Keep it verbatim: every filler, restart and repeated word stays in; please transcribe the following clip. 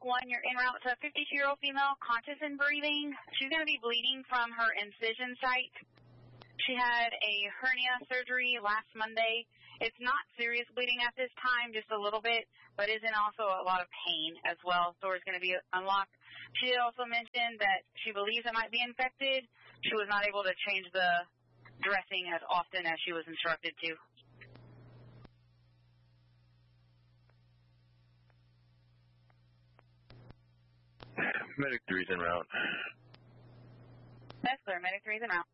one, you're en route to a fifty-two-year-old female, conscious and breathing. She's going to be bleeding from her incision site. She had a hernia surgery last Monday. It's not serious bleeding at this time, just a little bit, but is in also a lot of pain as well. Door is going to be unlocked. She also mentioned that she believes it might be infected. She was not able to change the dressing as often as she was instructed to. Medic three's en route. That's clear. Medic three's en route.